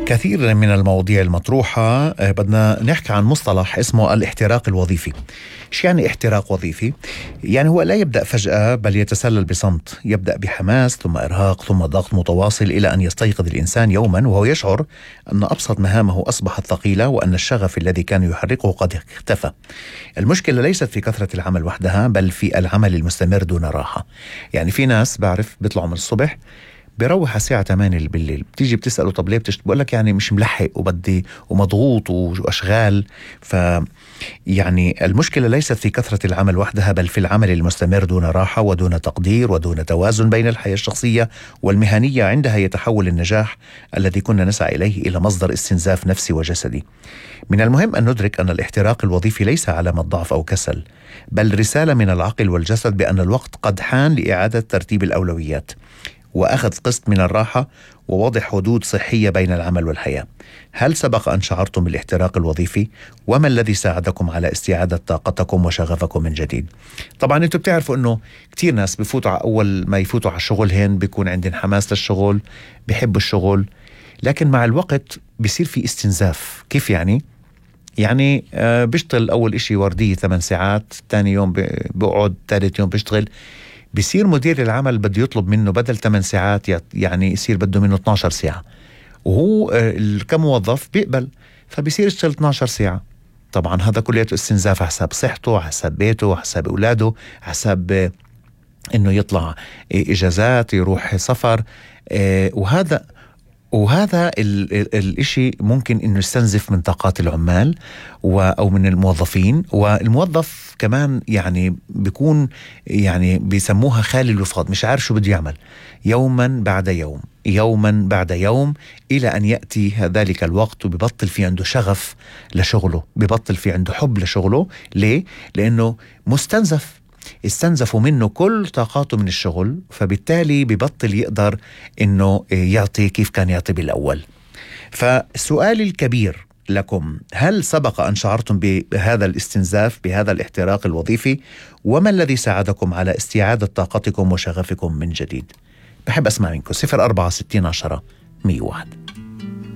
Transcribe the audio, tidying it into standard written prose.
كثير من المواضيع المطروحة بدنا نحكي عن مصطلح اسمه الاحتراق الوظيفي. شو يعني احتراق وظيفي؟ يعني هو لا يبدأ فجأة بل يتسلل بصمت، يبدأ بحماس ثم إرهاق ثم ضغط متواصل إلى أن يستيقظ الإنسان يوما وهو يشعر أن أبسط مهامه أصبحت ثقيلة وأن الشغف الذي كان يحرقه قد اختفى. المشكلة ليست في كثرة العمل وحدها بل في العمل المستمر دون راحة. يعني في ناس بعرف بيطلعوا من الصبح بيروح على الساعة 8 بالليل، بتيجي بتسأله طب ليه بقول لك يعني مش ملحق وبدي ومضغوط وأشغال. يعني المشكلة ليست في كثرة العمل وحدها بل في العمل المستمر دون راحة ودون تقدير ودون توازن بين الحياة الشخصية والمهنية. عندها يتحول النجاح الذي كنا نسعى إليه إلى مصدر استنزاف نفسي وجسدي. من المهم أن ندرك أن الاحتراق الوظيفي ليس علامة ضعف أو كسل، بل رسالة من العقل والجسد بأن الوقت قد حان لإعادة ترتيب الأولويات وأخذ قسط من الراحة ووضع حدود صحية بين العمل والحياة. هل سبق أن شعرتم بالاحتراق الوظيفي؟ وما الذي ساعدكم على استعادة طاقتكم وشغفكم من جديد؟ طبعا أنتم بتعرفوا أنه كتير ناس بفوتوا أول ما يفوتوا على الشغل هين بيكون عندهم حماس للشغل، بيحبوا الشغل، لكن مع الوقت بيصير في استنزاف. كيف يعني؟ يعني بيشتغل أول إشي وردية 8 ساعات، تاني يوم بقعد، ثالث يوم بيشتغل، بيصير مدير العمل بده يطلب منه بدل 8 ساعات يعني يصير بده منه 12 ساعة، وهو كموظف بيقبل، فبيصير يشتغل 12 ساعة. طبعا هذا كله استنزاف على حساب صحته، على حساب بيته، على حساب أولاده، على حساب إنه يطلع إجازات، يروح سفر. وهذا الاشي ممكن انه يستنزف من طاقات العمال او من الموظفين. والموظف كمان يعني بيكون يعني بيسموها خالي الوفاض، مش عارف شو بده يعمل، يوما بعد يوم يوما بعد يوم إلى أن يأتي ذلك الوقت وبيبطل في عنده شغف لشغله، بيبطل في عنده حب لشغله. ليه؟ لأنه استنزفوا منه كل طاقاته من الشغل، فبالتالي ببطل يقدر انه يعطي كيف كان يعطي بالاول. فسؤالي الكبير لكم، هل سبق ان شعرتم بهذا الاستنزاف، بهذا الاحتراق الوظيفي؟ وما الذي ساعدكم على استعادة طاقتكم وشغفكم من جديد؟ بحب اسمع منكم. 0460 10 101.